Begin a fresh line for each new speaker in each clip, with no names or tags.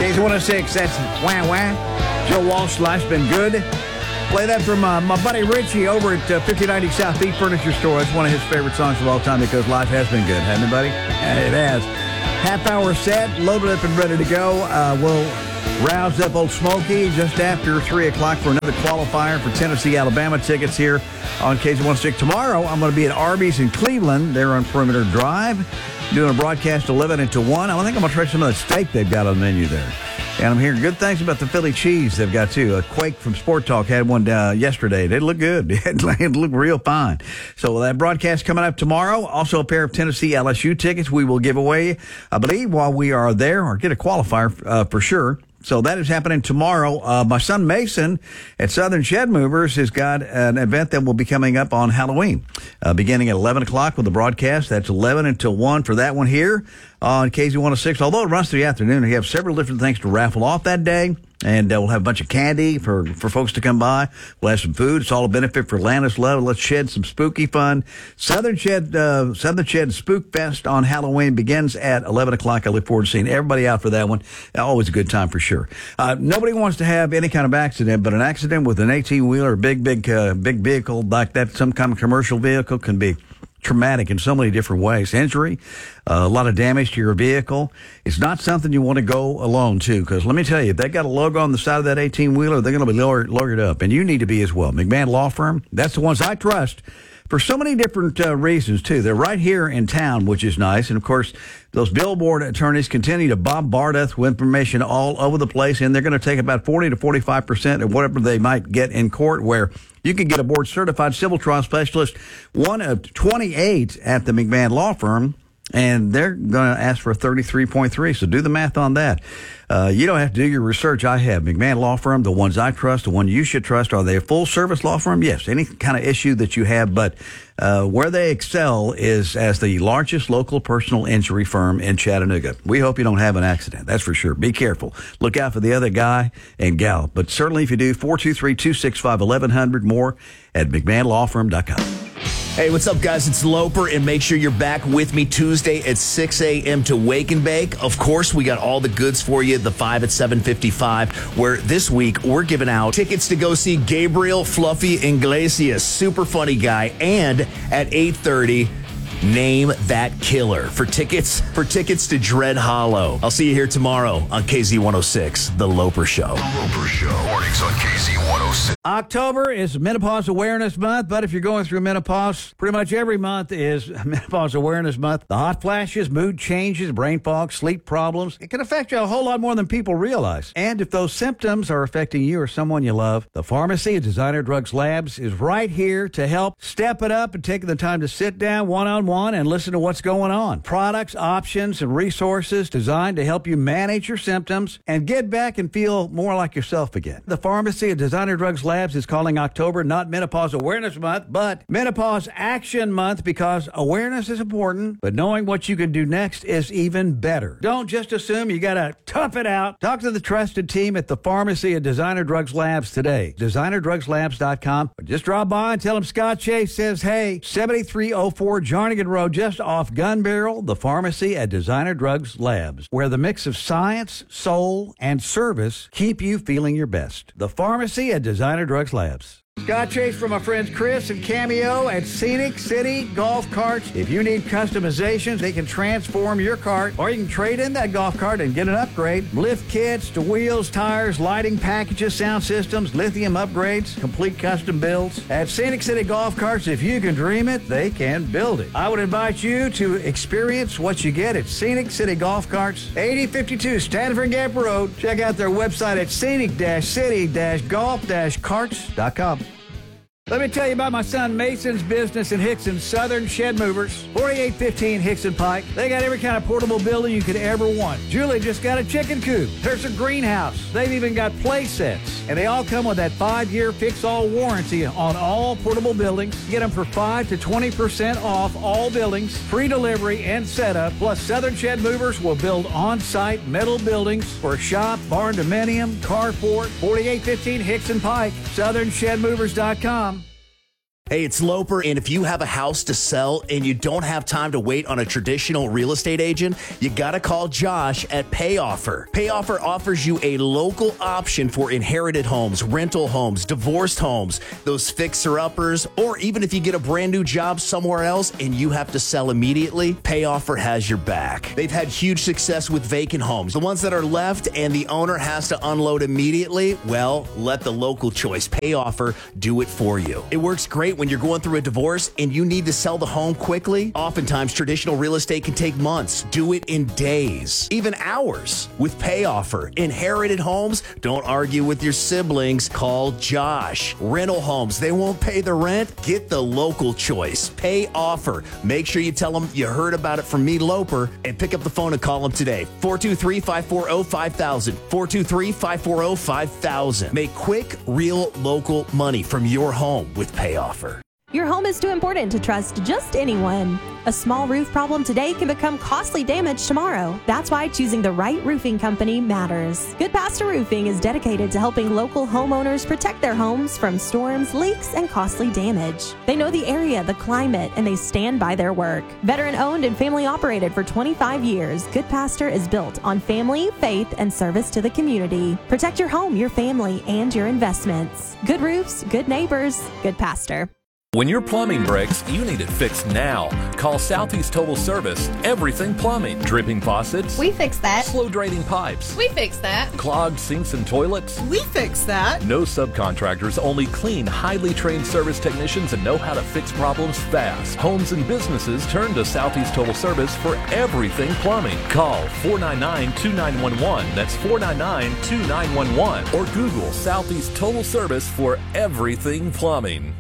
Case 106, that's Wah Wah. Joe Walsh, Life's Been Good. Play that from my buddy Richie over at 5090 South Beach Furniture Store. That's one of his favorite songs of all time because life has been good, hasn't it, buddy? It has. Half-hour set, loaded up and ready to go. We'll rouse up Old Smoky just after 3 o'clock for another qualifier for Tennessee-Alabama tickets here on KZ106. Tomorrow, I'm going to be at Arby's in Cleveland. They're on Perimeter Drive, doing a broadcast 11 until 1. I think I'm going to try some of the steak they've got on the menu there. And I'm hearing good things about the Philly cheese they've got, too. Quake from Sport Talk had one yesterday. They look good. It looked real fine. So that broadcast coming up tomorrow. Also a pair of Tennessee LSU tickets we will give away, I believe, while we are there, or get a qualifier for sure. So that is happening tomorrow. My son Mason at Southern Shed Movers has got an event that will be coming up on Halloween, beginning at 11 o'clock with the broadcast. That's 11 until 1 for that one here on KZ106. Although it runs through the afternoon, we have several different things to raffle off that day. And we'll have a bunch of candy for folks to come by. We'll have some food. It's all a benefit for Atlantis Love. Let's shed some spooky fun. Southern Shed Spook Fest on Halloween begins at 11 o'clock. I look forward to seeing everybody out for that one. Always a good time for sure. Nobody wants to have any kind of accident, but an accident with an 18-wheeler, big vehicle like that, some kind of commercial vehicle, can be traumatic in so many different ways. Injury, a lot of damage to your vehicle. It's not something you want to go alone to, because let me tell you, if they got a logo on the side of that 18-wheeler, they're going to be lawyered up, and you need to be as well. McMahon Law Firm, that's the ones I trust for so many different reasons, too. They're right here in town, which is nice. And, of course, those billboard attorneys continue to bombard us with information all over the place, and they're going to take about 40 to 45% of whatever they might get in court, where you can get a board-certified civil trial specialist, one of 28 at the McMahon Law Firm, and they're going to ask for a 33.3, so do the math on that. You don't have to do your research. I have. McMahon Law Firm, the ones I trust, the one you should trust. Are they a full-service law firm? Yes, any kind of issue that you have, but where they excel is as the largest local personal injury firm in Chattanooga. We hope you don't have an accident, that's for sure. Be careful. Look out for the other guy and gal. But certainly if you do, 423-265-1100, more at McMahonLawFirm.com.
Hey, what's up, guys? It's Loper, and make sure you're back with me Tuesday at 6 a.m. to Wake and Bake. Of course, we got all the goods for you, the 5 at 7:55, where this week we're giving out tickets to go see Gabriel Fluffy Iglesias, super funny guy, and at 8:30, Name That Killer for tickets to Dread Hollow. I'll see you here tomorrow on KZ106, The Loper Show.
The Loper Show. Mornings on KZ106.
October is Menopause Awareness Month, but if you're going through menopause, pretty much every month is Menopause Awareness Month. The hot flashes, mood changes, brain fog, sleep problems, it can affect you a whole lot more than people realize. And if those symptoms are affecting you or someone you love, the Pharmacy of Designer Drugs Labs is right here to help step it up and taking the time to sit down one-on-one and listen to what's going on. Products, options, and resources designed to help you manage your symptoms and get back and feel more like yourself again. The Pharmacy of Designer Drugs Labs is calling October not Menopause Awareness Month, but Menopause Action Month, because awareness is important, but knowing what you can do next is even better. Don't just assume you got to tough it out. Talk to the trusted team at the Pharmacy of Designer Drugs Labs today. DesignerDrugsLabs.com. Or just drop by and tell them Scott Chase says, hey, 7304 Jarnigan Road, just off Gun Barrel, the Pharmacy at Designer Drugs Labs, where the mix of science, soul, and service keep you feeling your best. The Pharmacy at Designer Drugs Labs. Scott Chase from my friends Chris and Cameo at Scenic City Golf Carts. If you need customizations, they can transform your cart, or you can trade in that golf cart and get an upgrade. Lift kits to wheels, tires, lighting packages, sound systems, lithium upgrades, complete custom builds. At Scenic City Golf Carts, if you can dream it, they can build it. I would invite you to experience what you get at Scenic City Golf Carts, 8052 Stanford Gap Road. Check out their website at scenic-city-golf-carts.com. Let me tell you about my son Mason's business in Hickson, Southern Shed Movers, 4815 Hickson Pike. They got every kind of portable building you could ever want. Julie just got a chicken coop. There's a greenhouse. They've even got play sets. And they all come with that 5-year fix-all warranty on all portable buildings. Get them for 5 to 20% off all buildings, free delivery and setup. Plus, Southern Shed Movers will build on-site metal buildings for shop, barn dominium, carport, 4815 Hickson Pike, SouthernShedMovers.com.
Hey, it's Loper, and if you have a house to sell and you don't have time to wait on a traditional real estate agent, you got to call Josh at PayOffer. PayOffer offers you a local option for inherited homes, rental homes, divorced homes, those fixer-uppers, or even if you get a brand new job somewhere else and you have to sell immediately, PayOffer has your back. They've had huge success with vacant homes. The ones that are left and the owner has to unload immediately, well, let the local choice, PayOffer, do it for you. It works great when you're going through a divorce and you need to sell the home quickly. Oftentimes, traditional real estate can take months. Do it in days, even hours. With PayOffer, inherited homes, don't argue with your siblings. Call Josh. Rental homes, they won't pay the rent. Get the local choice. PayOffer. Make sure you tell them you heard about it from me, Loper, and pick up the phone and call them today. 423-540-5000. 423-540-5000. Make quick, real, local money from your home with PayOffer.
Your home is too important to trust just anyone. A small roof problem today can become costly damage tomorrow. That's why choosing the right roofing company matters. Goodpasture Roofing is dedicated to helping local homeowners protect their homes from storms, leaks, and costly damage. They know the area, the climate, and they stand by their work. Veteran owned and family operated for 25 years, Goodpasture is built on family, faith, and service to the community. Protect your home, your family, and your investments. Good roofs, good neighbors, Goodpasture.
When your plumbing breaks, you need it fixed now. Call Southeast Total Service. Everything plumbing. Dripping faucets.
We fix that.
Slow draining pipes.
We fix that.
Clogged sinks and toilets.
We fix that.
No subcontractors, only clean, highly trained service technicians and know how to fix problems fast. Homes and businesses turn to Southeast Total Service for everything plumbing. Call 499-2911. That's 499-2911. Or Google Southeast Total Service for everything plumbing.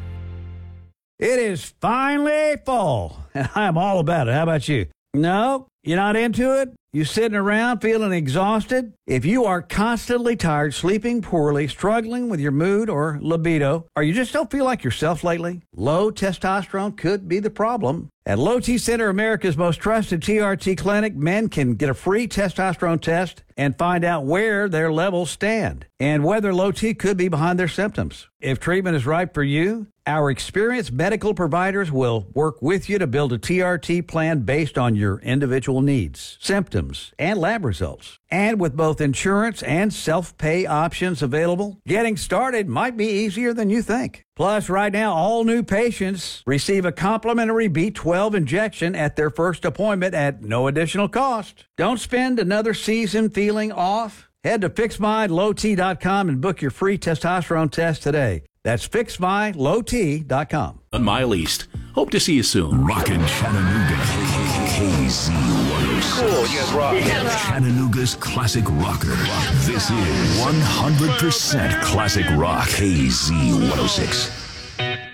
It is finally fall, and I'm all about it. How about you? No? You're not into it? You sitting around feeling exhausted? If you are constantly tired, sleeping poorly, struggling with your mood or libido, or you just don't feel like yourself lately, low testosterone could be the problem. At Low T Center, America's most trusted TRT clinic, men can get a free testosterone test and find out where their levels stand and whether low T could be behind their symptoms. If treatment is right for you, our experienced medical providers will work with you to build a TRT plan based on your individual needs, symptoms, and lab results. And with both insurance and self-pay options available, getting started might be easier than you think. Plus, right now, all new patients receive a complimentary B12 injection at their first appointment at no additional cost. Don't spend another season feeling off. Head to FixMyLowT.com and book your free testosterone test today. That's FixMyLowT.com.
On Mile East. Hope to see you soon.
Rockin' Chattanooga. KZ106.
Cool, you guys rock.
Chattanooga's classic rocker. This is 100% classic rock. KZ106.